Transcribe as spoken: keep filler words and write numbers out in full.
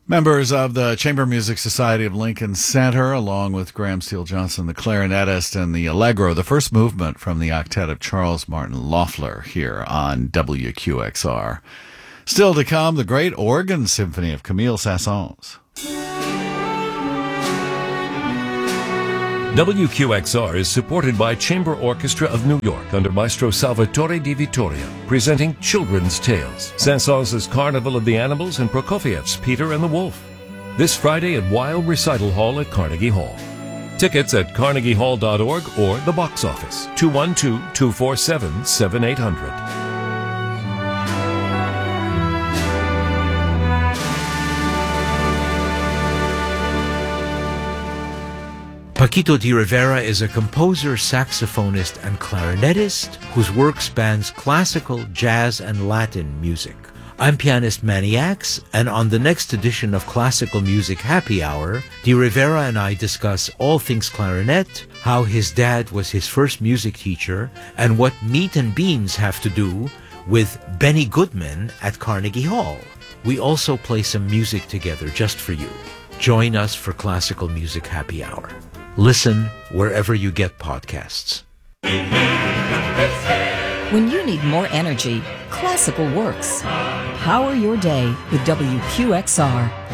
Members of the Chamber Music Society of Lincoln Center, along with Graham Steele Johnson, the clarinetist, and the Allegro, the first movement from the octet of Charles Martin Loeffler here on W Q X R. Still to come, the great organ symphony of Camille Saint-Saëns. W Q X R is supported by Chamber Orchestra of New York under Maestro Salvatore Di Vittorio, presenting Children's Tales, Saint-Saëns' Carnival of the Animals, and Prokofiev's Peter and the Wolf. This Friday at Wild Recital Hall at Carnegie Hall. Tickets at carnegie hall dot org or the box office, two one two, two four seven, seven eight zero zero. Paquito D'Rivera is a composer, saxophonist, and clarinetist whose work spans classical, jazz, and Latin music. I'm pianist Manny Axe, and on the next edition of Classical Music Happy Hour, D'Rivera and I discuss all things clarinet, how his dad was his first music teacher, and what meat and beans have to do with Benny Goodman at Carnegie Hall. We also play some music together just for you. Join us for Classical Music Happy Hour. Listen wherever you get podcasts. When you need more energy, classical works. Power your day with W Q X R.